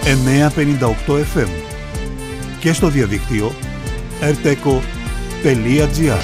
958 FM και στο διαδίκτυο rteco.gr.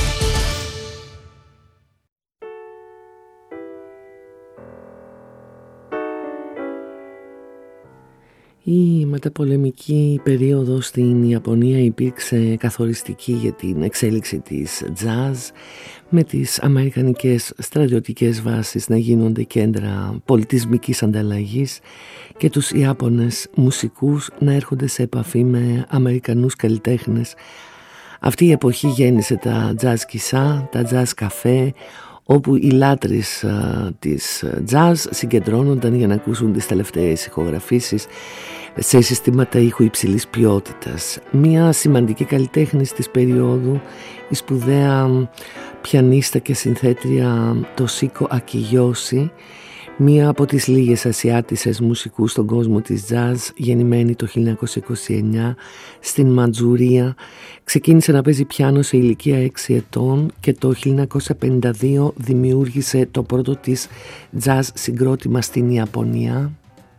Η μεταπολεμική περίοδος στην Ιαπωνία υπήρξε καθοριστική για την εξέλιξη της jazz, με τις αμερικανικές στρατιωτικές βάσεις να γίνονται κέντρα πολιτισμικής ανταλλαγής και τους Ιάπωνες μουσικούς να έρχονται σε επαφή με Αμερικανούς καλλιτέχνες. Αυτή η εποχή γέννησε τα jazz κισά, τα jazz καφέ, όπου οι λάτρεις της jazz συγκεντρώνονταν για να ακούσουν τις τελευταίες ηχογραφήσεις σε συστήματα ήχου υψηλής ποιότητας. Μία σημαντική καλλιτέχνης της περίοδου, η σπουδαία πιανίστα και συνθέτρια Τοσίκο Ακιγιώση, μία από τις λίγες Ασιάτισσες μουσικούς στον κόσμο της jazz, γεννημένη το 1929 στην Μαντζουρία, ξεκίνησε να παίζει πιάνο σε ηλικία 6 ετών και το 1952 δημιούργησε το πρώτο της jazz συγκρότημα στην Ιαπωνία.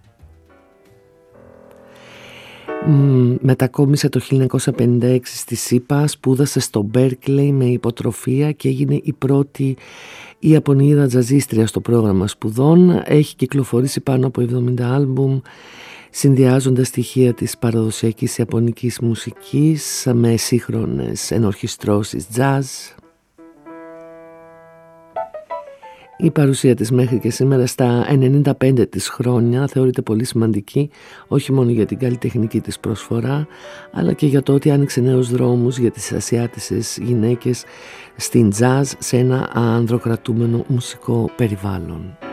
Μετακόμισε το 1956 στη ΣΥΠΑ, σπούδασε στο Μπέρκλεϊ με υποτροφία και έγινε η πρώτη Ιαπωνίδα τζαζίστρια στο πρόγραμμα σπουδών. Έχει κυκλοφορήσει πάνω από 70 άλμπουμ, συνδυάζοντας στοιχεία της παραδοσιακής ιαπωνικής μουσικής με σύγχρονες ενορχιστρώσεις jazz. Η παρουσία της μέχρι και σήμερα στα 95 της χρόνια θεωρείται πολύ σημαντική, όχι μόνο για την καλλιτεχνική της προσφορά, αλλά και για το ότι άνοιξε νέους δρόμους για τις ασιάτισσες γυναίκες στην jazz σε ένα ανδροκρατούμενο μουσικό περιβάλλον.